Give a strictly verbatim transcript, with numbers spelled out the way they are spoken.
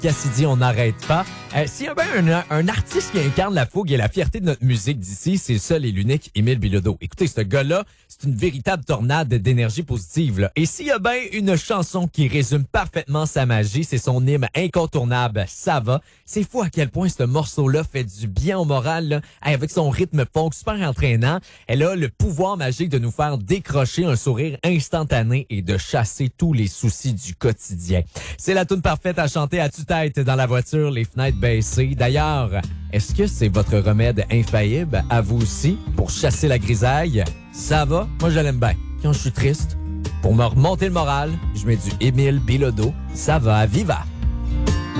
Cassidy, on n'arrête pas. Euh, S'il y a bien un, un artiste qui incarne la fougue et la fierté de notre musique d'ici, c'est le seul et l'unique Émile Bilodeau. Écoutez, ce gars-là, c'est une véritable tornade d'énergie positive, là. Et s'il y a bien une chanson qui résume parfaitement sa magie, c'est son hymne incontournable, Ça va. C'est fou à quel point ce morceau-là fait du bien au moral, là. Hey, avec son rythme funk super entraînant, elle a le pouvoir magique de nous faire décrocher un sourire instantané et de chasser tous les soucis du quotidien. C'est la tune parfaite à chanter à tue-tête dans la voiture, les fenêtres baissées. D'ailleurs, est-ce que c'est votre remède infaillible à vous aussi pour chasser la grisaille? Ça va? Moi, je l'aime bien. Quand je suis triste, pour me remonter le moral, je mets du Émile Bilodeau. Ça va, viva!